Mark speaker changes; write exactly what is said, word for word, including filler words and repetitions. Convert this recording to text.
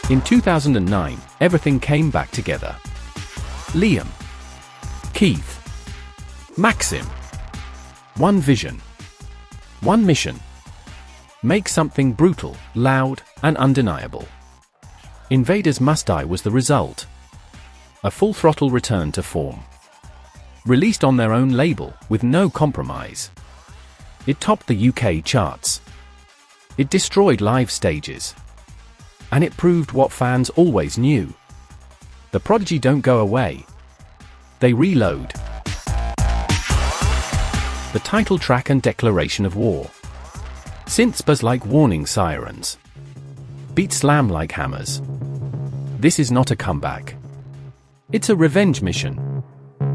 Speaker 1: In two thousand nine, everything came back together. Liam, Keith, Maxim. One vision. One mission. Make something brutal, loud, and undeniable. Invaders Must Die was the result. A full-throttle return to form. Released on their own label, with no compromise. It topped the U K charts. It destroyed live stages. And it proved what fans always knew. The Prodigy don't go away. They reload. The title track and declaration of war. Synths buzz like warning sirens. Beats slam like hammers. This is not a comeback. It's a revenge mission.